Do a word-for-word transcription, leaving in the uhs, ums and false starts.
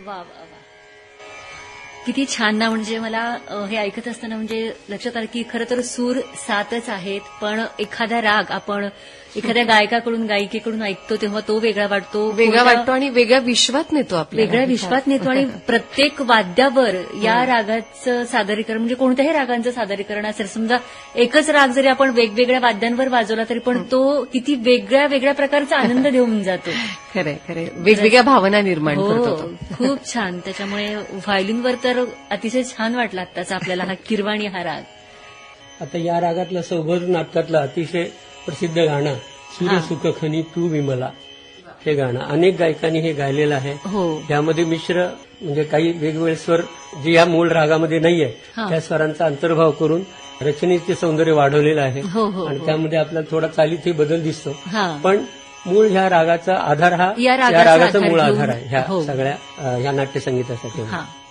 वा वा वा, किती छान ना. म्हणजे मला अ, हे ऐकत असताना म्हणजे लक्षात आलं की खरं तर सूर सातच आहेत, पण एखादा राग आपण एखाद्या गायकाकडून गायिकेकडून ऐकतो तेव्हा तो वेगळा वाटतो, वेगळा कोणत्या- वाटतो आणि वेगळ्या विश्वात नेतो आपल्याला. वेगळ्या विश्वात नेतो आणि प्रत्येक वाद्यावर या रागाचं सादरीकरण म्हणजे कोणत्याही रागांचं सादरीकरण असेल, समजा एकच राग जरी आपण वेगवेगळ्या वाद्यांवर वाजवला तरी पण तो किती वेगळ्या वेगळ्या प्रकारचा आनंद देऊन जातो. खरंय खरंय, वेगवेगळ्या भावना निर्माण करतो हो, तो. खूप छान. त्याच्यामुळे व्हायोलिनवर तर अतिशय छान वाटला आत्ताचा आपल्याला हा किरवाणी हा राग. आता या रागातलं सौभर नाटकातलं अतिशय प्रसिद्ध गाणं सूर्य सुख खनी तू विमला, हे गाणं अनेक गायकांनी हे गायलेलं आहे. हो, यामध्ये मिश्र म्हणजे काही वेगवेगळे स्वर जे या मूळ रागामध्ये नाहीये हा. त्या स्वरांचा अंतर्भाव करून रचनेचे सौंदर्य वाढवलेलं आहे. हो हो आणि हो. त्यामध्ये आपल्याला थोडा चालीतही बदल दिसतो, हा, पण मूळ ह्या रागाचा आधार हा या रागाचा या रागाचा आधार मूळ घेऊन- आधार आहे ह्या हो. सगळ्या अ, ह्या नाट्यसंगीतासाठी. हा.